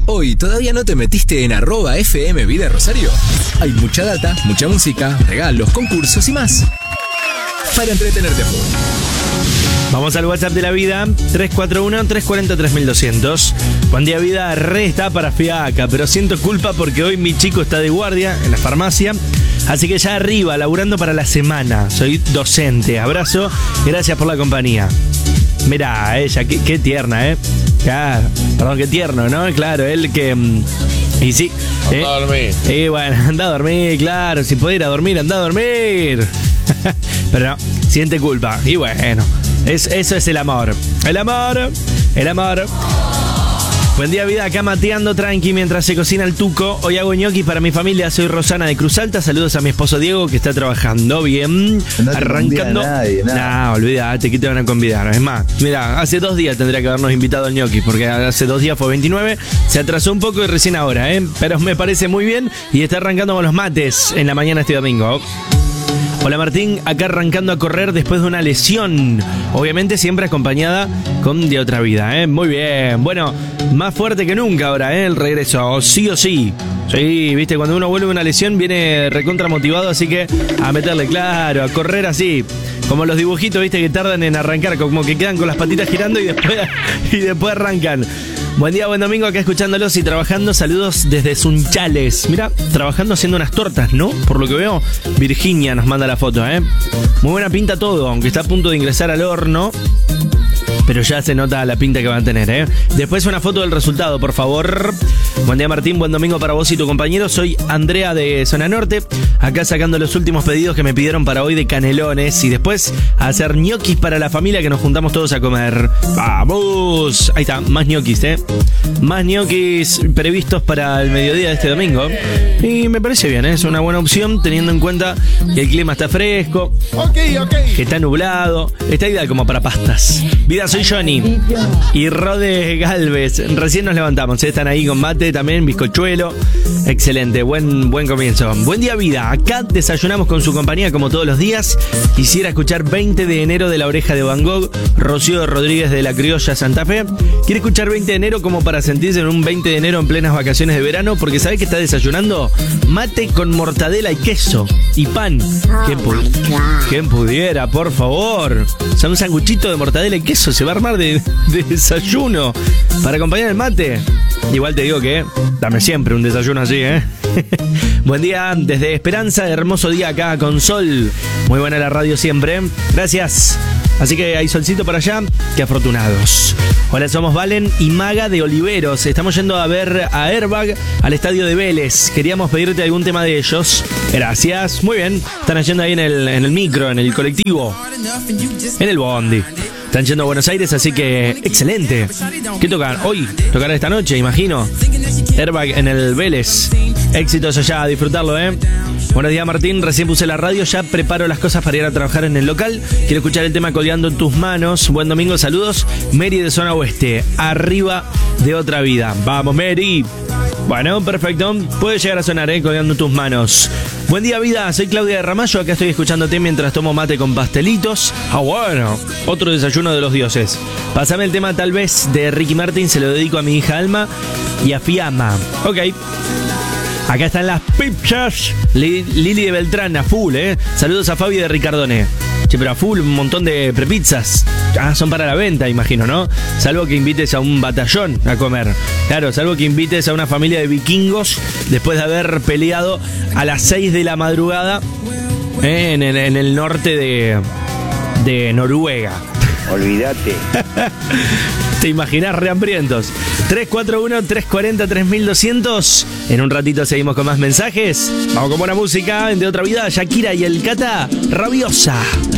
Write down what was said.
Hoy todavía no te metiste en @FM Vida Rosario. Hay mucha data, mucha música, regalos, concursos y más para entretenerte a full. Vamos al WhatsApp de la vida, 341-340-3200. Buen día, vida, está para fiaca, pero siento culpa porque hoy mi chico está de guardia en la farmacia. Así que ya arriba, laburando para la semana. Soy docente. Abrazo, gracias por la compañía. Mirá, ella, qué tierna, Claro, perdón, qué tierno, ¿no? Claro, él que... Y sí. Anda a dormir. Y bueno, anda a dormir, claro. Si puede ir a dormir, anda a dormir. Pero no, siente culpa. Y bueno, eso es el amor. El amor. Buen día, vida, acá mateando tranqui mientras se cocina el tuco. Hoy hago ñoquis para mi familia, soy Rosana de Cruz Alta. Saludos a mi esposo Diego, que está trabajando bien. No te arrancando. Nadie, no, olvídate, ¿qué te van a convidar? Es más, mira, hace 2 días tendría que habernos invitado al ñoquis, porque hace 2 días fue 29. Se atrasó un poco y recién ahora, pero me parece muy bien. Y está arrancando con los mates en la mañana este domingo. Hola Martín, acá arrancando a correr después de una lesión. Obviamente siempre acompañada con De Otra Vida, Muy bien. Bueno, más fuerte que nunca ahora, el regreso, sí o sí. Sí, viste, cuando uno vuelve de una lesión viene recontra motivado, así que a meterle, claro, a correr así. Como los dibujitos, viste, que tardan en arrancar, como que quedan con las patitas girando y después arrancan. Buen día, buen domingo, acá escuchándolos y trabajando. Saludos desde Sunchales. Mira, trabajando haciendo unas tortas, ¿no? Por lo que veo, Virginia nos manda la foto, Muy buena pinta todo, aunque está a punto de ingresar al horno. Pero ya se nota la pinta que van a tener, Después una foto del resultado, por favor. Buen día, Martín, buen domingo para vos y tu compañero. Soy Andrea de Zona Norte. Acá sacando los últimos pedidos que me pidieron para hoy de canelones. Y después a hacer ñoquis para la familia, que nos juntamos todos a comer. ¡Vamos! Ahí está, más ñoquis, Más ñoquis previstos para el mediodía de este domingo. Y me parece bien, es una buena opción, teniendo en cuenta que el clima está fresco. Que está nublado. Está ideal como para pastas. Vida, soy Johnny y Rode Galvez. Recién nos levantamos, están ahí con mate también, bizcochuelo. Excelente, buen comienzo. Buen día, vida. Acá desayunamos con su compañía como todos los días. Quisiera escuchar 20 de enero de La Oreja de Van Gogh. Rocío Rodríguez de La Criolla Santa Fe. Quiere escuchar 20 de enero como para sentirse en un 20 de enero en plenas vacaciones de verano, porque ¿sabe qué está desayunando? Mate con mortadela y queso y pan. ¿Quién pudiera, por favor? O sea, un sanguchito de mortadela y queso se va a armar de desayuno para acompañar el mate. Igual te digo que dame siempre un desayuno así, Buen día desde Esperanza, hermoso día acá con sol. Muy buena la radio siempre. Gracias. Así que hay solcito para allá, qué afortunados. Hola, somos Valen y Maga de Oliveros. Estamos yendo a ver a Airbag al estadio de Vélez. Queríamos pedirte algún tema de ellos. Gracias, muy bien. Están yendo ahí en el micro, en el colectivo, en el bondi. Están yendo a Buenos Aires, así que excelente. ¿Qué tocan? Hoy, tocarán esta noche, imagino. Airbag en el Vélez. Éxitos allá, a disfrutarlo, Buenos días, Martín, recién puse la radio, ya preparo las cosas para ir a trabajar en el local. Quiero escuchar el tema Colgando en tus manos. Buen domingo, saludos. Mary de Zona Oeste, arriba De Otra Vida. Vamos, Mary. Bueno, perfecto, puede llegar a sonar, Colgando en tus manos. Buen día, vida, soy Claudia de Ramallo, acá estoy escuchándote mientras tomo mate con pastelitos. Bueno, otro desayuno de los dioses. Pásame el tema Tal vez de Ricky Martin, se lo dedico a mi hija Alma y a Fiamma. Ok. Acá están las pizzas. Lili de Beltrán, a full, Saludos a Fabi de Ricardone. Che, pero a full, un montón de prepizzas. Son para la venta, imagino, ¿no? Salvo que invites a un batallón a comer. Claro, salvo que invites a una familia de vikingos después de haber peleado a las 6 de la madrugada en el norte de Noruega. Olvídate. Te imaginás rehambrientos. 341-340-3200. En un ratito seguimos con más mensajes. Vamos con buena música. De Otra Vida, Shakira y el Cata, Rabiosa.